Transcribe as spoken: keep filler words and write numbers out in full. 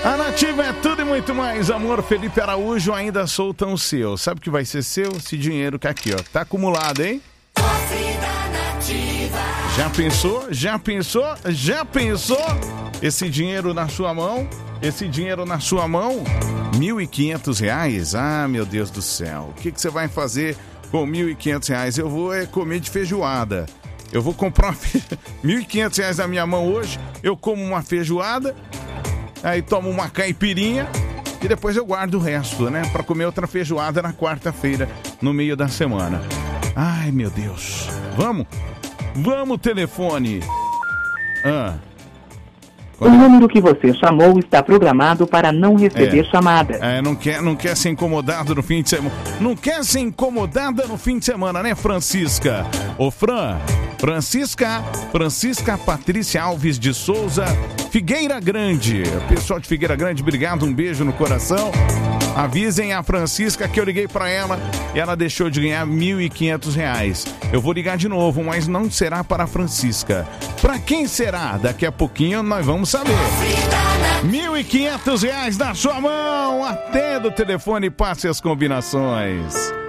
A Nativa é tudo e muito mais, amor. Felipe Araújo, ainda sou tão seu. Sabe o que vai ser seu? Esse dinheiro que aqui, ó, tá acumulado, hein? Já pensou? Já pensou? Já pensou? Esse dinheiro na sua mão? Esse dinheiro na sua mão? mil e quinhentos reais? Ah, meu Deus do céu. O que, que você vai fazer com mil e quinhentos reais? Eu vou é comer de feijoada. Eu vou comprar uma fe... mil e quinhentos reais na minha mão hoje. Eu como uma feijoada. Aí tomo uma caipirinha. E depois eu guardo o resto, né? Pra comer outra feijoada na quarta-feira, no meio da semana. Ai, meu Deus. Vamos? Vamos, telefone. Ah. O número que você chamou está programado para não receber é. chamada. É, não quer, não quer ser incomodado no fim de semana. Não quer ser incomodada no fim de semana, né, Francisca? Ô, Fran, Francisca, Francisca Patrícia Alves de Souza, Figueira Grande. Pessoal de Figueira Grande, obrigado, um beijo no coração. Avisem a Francisca que eu liguei pra ela e ela deixou de ganhar mil e quinhentos reais. Eu vou ligar de novo, mas não será para a Francisca. Pra quem será? Daqui a pouquinho nós vamos saber. mil e quinhentos reais na sua mão. Até do telefone, passe as combinações.